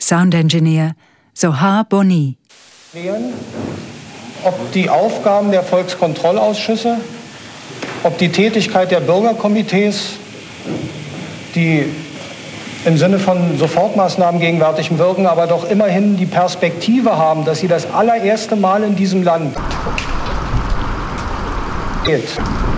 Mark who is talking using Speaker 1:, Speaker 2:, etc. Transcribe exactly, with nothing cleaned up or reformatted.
Speaker 1: Sound Engineer Zohar Boni.
Speaker 2: Ob die Aufgaben der Volkskontrollausschüsse, ob die Tätigkeit der Bürgerkomitees, die im Sinne von Sofortmaßnahmen gegenwärtig wirken, aber doch immerhin die Perspektive haben, dass sie das allererste Mal in diesem Land geht.